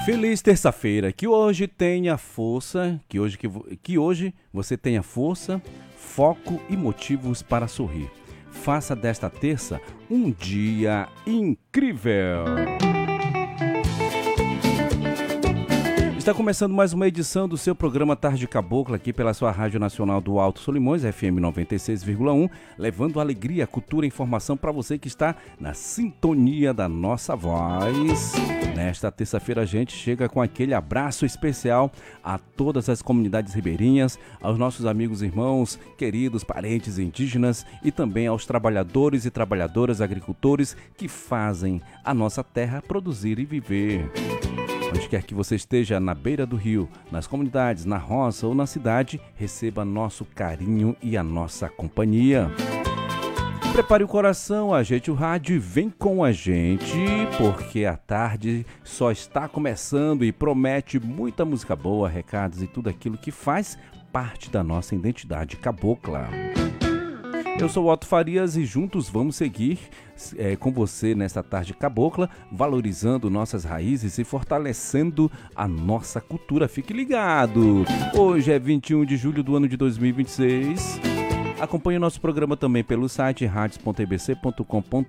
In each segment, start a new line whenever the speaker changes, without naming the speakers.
Feliz terça-feira, que hoje tenha força, que hoje você tenha força, foco e motivos para sorrir. Faça desta terça um dia incrível. Está começando mais uma edição do seu programa Tarde Cabocla aqui pela sua Rádio Nacional do Alto Solimões, FM 96,1, levando alegria, cultura e informação para você que está na sintonia da nossa voz. Nesta terça-feira a gente chega com aquele abraço especial a todas as comunidades ribeirinhas, aos nossos amigos, irmãos, queridos, parentes indígenas e também aos trabalhadores e trabalhadoras agricultores que fazem a nossa terra produzir e viver. Onde quer que você esteja, na beira do rio, nas comunidades, na roça ou na cidade, receba nosso carinho e a nossa companhia. Prepare o coração, ajeite o rádio e vem com a gente, porque a tarde só está começando e promete muita música boa, recados e tudo aquilo que faz parte da nossa identidade cabocla. Eu sou o Otto Farias e juntos vamos seguir com você nesta tarde cabocla, valorizando nossas raízes e fortalecendo a nossa cultura. Fique ligado! Hoje é 21 de julho do ano de 2026. Acompanhe o nosso programa também pelo site radios.ibc.com.br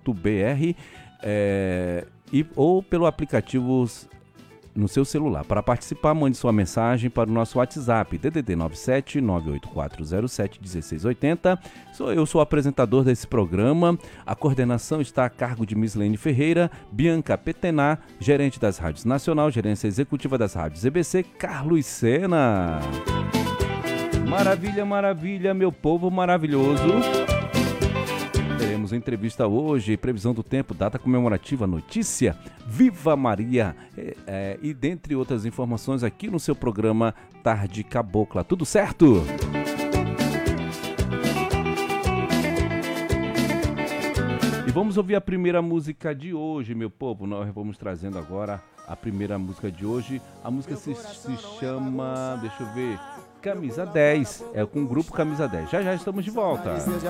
ou pelo aplicativo no seu celular. Para participar, mande sua mensagem para o nosso WhatsApp, DDD 97 98407 1680. Eu sou o apresentador desse programa. A coordenação está a cargo de Mislene Ferreira, Bianca Petená, gerente das rádios Nacional, gerência executiva das rádios EBC, Carlos Sena. Maravilha, maravilha, meu povo maravilhoso. Teremos entrevista hoje, previsão do tempo, data comemorativa, notícia, Viva Maria e dentre outras informações aqui no seu programa Tarde Cabocla. Tudo certo? E vamos ouvir a primeira música de hoje, meu povo. Nós vamos trazendo agora a primeira música de hoje. A música se chama, deixa eu ver, Camisa 10. É com o grupo Camisa 10. Já estamos de volta.